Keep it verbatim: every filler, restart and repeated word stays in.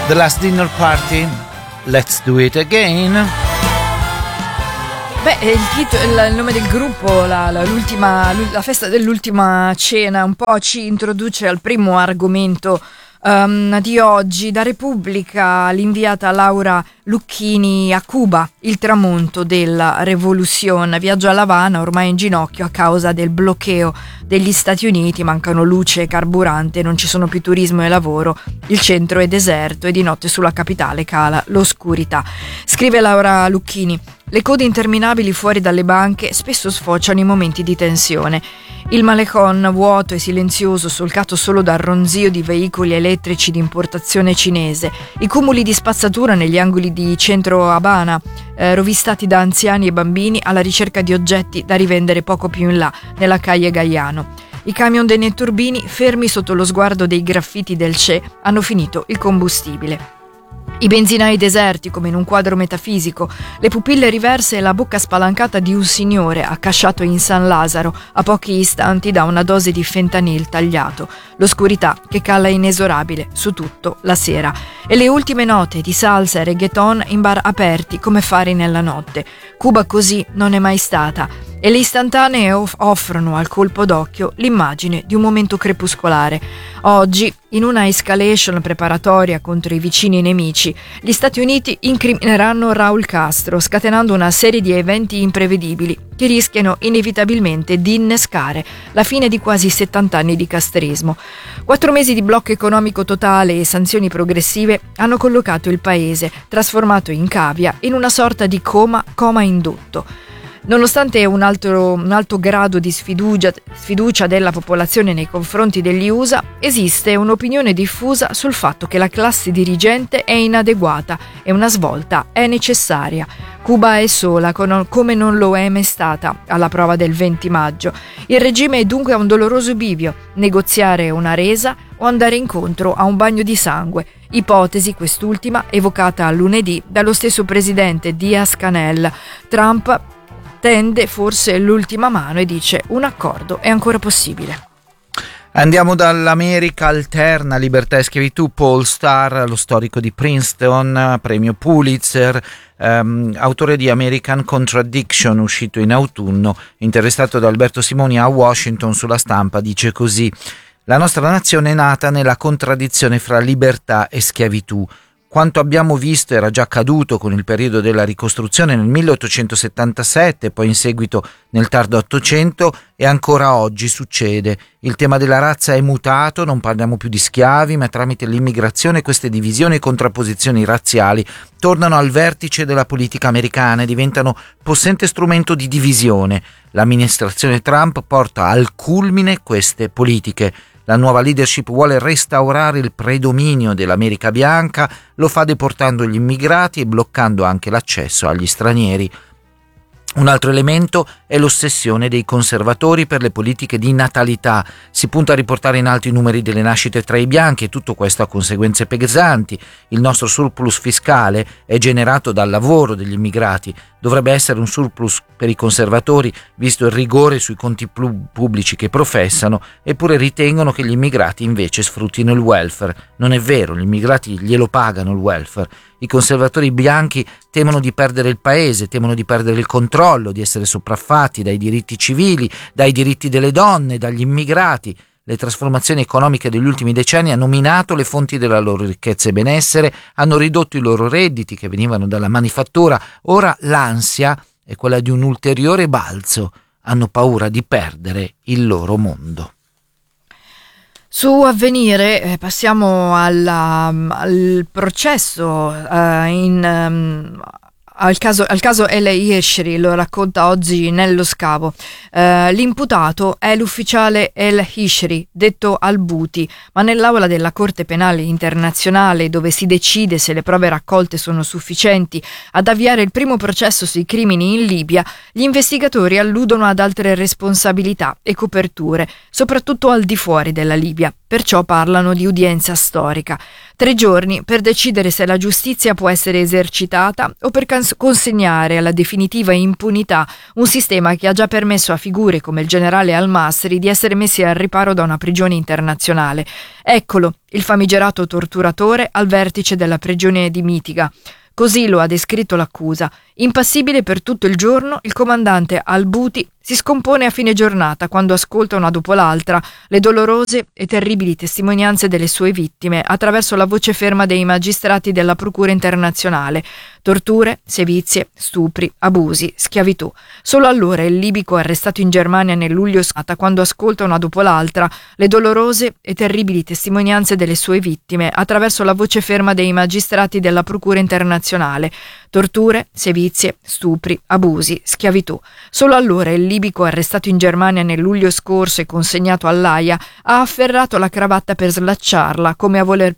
The Last Dinner Party, Let's Do It Again. Beh, il, titolo, il nome del gruppo, la, la, l'ultima, la festa dell'ultima cena, un po' ci introduce al primo argomento um, di oggi. Da Repubblica, l'inviata Laura Lucchini a Cuba, il tramonto della rivoluzione. Viaggio a La Habana, ormai in ginocchio a causa del bloccheo degli Stati Uniti, mancano luce e carburante, non ci sono più turismo e lavoro, il centro è deserto e di notte sulla capitale cala l'oscurità. Scrive Laura Lucchini: le code interminabili fuori dalle banche spesso sfociano in momenti di tensione. Il malecon vuoto e silenzioso, solcato solo dal ronzio di veicoli elettrici di importazione cinese, i cumuli di spazzatura negli angoli di centro Habana, eh, rovistati da anziani e bambini alla ricerca di oggetti da rivendere poco più in là, nella Calle Gaiano. I camion dei netturbini, fermi sotto lo sguardo dei graffiti del Che, hanno finito il combustibile. I benzinai deserti come in un quadro metafisico, le pupille riverse e la bocca spalancata di un signore accasciato in San Lazzaro a pochi istanti da una dose di fentanyl tagliato, l'oscurità che cala inesorabile su tutto la sera e le ultime note di salsa e reggaeton in bar aperti come fari nella notte. Cuba così non è mai stata e le istantanee off- offrono al colpo d'occhio l'immagine di un momento crepuscolare. Oggi, in una escalation preparatoria contro i vicini nemici, gli Stati Uniti incrimineranno Raúl Castro, scatenando una serie di eventi imprevedibili che rischiano inevitabilmente di innescare la fine di quasi settanta anni di castrismo. Quattro mesi di blocco economico totale e sanzioni progressive hanno collocato il paese, trasformato in cavia, in una sorta di coma, coma indotto. Nonostante un alto, un alto grado di sfiducia, sfiducia della popolazione nei confronti degli U S A, esiste un'opinione diffusa sul fatto che la classe dirigente è inadeguata e una svolta è necessaria. Cuba è sola, come non lo è mai stata alla prova del venti maggio. Il regime è dunque a un doloroso bivio: negoziare una resa o andare incontro a un bagno di sangue. Ipotesi, quest'ultima, evocata lunedì dallo stesso presidente Díaz-Canel. Trump tende forse l'ultima mano e dice: un accordo è ancora possibile. Andiamo dall'America alterna, libertà e schiavitù. Paul Starr, lo storico di Princeton, premio Pulitzer, ehm, autore di American Contradiction, uscito in autunno, intervistato da Alberto Simoni a Washington sulla Stampa, dice così: la nostra nazione è nata nella contraddizione fra libertà e schiavitù. Quanto abbiamo visto era già accaduto con il periodo della ricostruzione nel milleottocentosettantasette, poi in seguito nel tardo Ottocento, e ancora oggi succede. Il tema della razza è mutato, non parliamo più di schiavi, ma tramite l'immigrazione queste divisioni e contrapposizioni razziali tornano al vertice della politica americana e diventano possente strumento di divisione. L'amministrazione Trump porta al culmine queste politiche. La nuova leadership vuole restaurare il predominio dell'America bianca, lo fa deportando gli immigrati e bloccando anche l'accesso agli stranieri. Un altro elemento è l'ossessione dei conservatori per le politiche di natalità. Si punta a riportare in alto i numeri delle nascite tra i bianchi e tutto questo ha conseguenze pesanti. Il nostro surplus fiscale è generato dal lavoro degli immigrati. Dovrebbe essere un surplus per i conservatori, visto il rigore sui conti pubblici che professano, eppure ritengono che gli immigrati invece sfruttino il welfare. Non è vero, gli immigrati glielo pagano il welfare. I conservatori bianchi temono di perdere il paese, temono di perdere il controllo, di essere sopraffatti dai diritti civili, dai diritti delle donne, dagli immigrati. Le trasformazioni economiche degli ultimi decenni hanno minato le fonti della loro ricchezza e benessere, hanno ridotto i loro redditi che venivano dalla manifattura. Ora l'ansia è quella di un ulteriore balzo. Hanno paura di perdere il loro mondo. Su Avvenire eh, passiamo alla, al processo eh, in... Um, Al caso, al caso El Hishri, lo racconta oggi Nello Scavo. Uh, l'imputato è l'ufficiale El Hishri, detto Al-Buti, ma nell'aula della Corte Penale Internazionale, dove si decide se le prove raccolte sono sufficienti ad avviare il primo processo sui crimini in Libia, gli investigatori alludono ad altre responsabilità e coperture, soprattutto al di fuori della Libia. Perciò parlano di udienza storica. Tre giorni per decidere se la giustizia può essere esercitata o per cons- consegnare alla definitiva impunità un sistema che ha già permesso a figure come il generale Al-Masri di essere messi al riparo da una prigione internazionale. Eccolo, il famigerato torturatore al vertice della prigione di Mitiga. Così lo ha descritto l'accusa. Impassibile per tutto il giorno, il comandante Al-Buti si scompone a fine giornata quando ascolta una dopo l'altra le dolorose e terribili testimonianze delle sue vittime attraverso la voce ferma dei magistrati della Procura internazionale. Torture, sevizie, stupri, abusi, schiavitù. Solo allora il libico arrestato in Germania nel luglio scorso, quando ascolta una dopo l'altra le dolorose e terribili testimonianze delle sue vittime attraverso la voce ferma dei magistrati della Procura internazionale. Torture, sevizie, stupri, abusi, schiavitù. Solo allora il libico arrestato in Germania nel luglio scorso e consegnato all'Aia ha afferrato la cravatta per slacciarla come a voler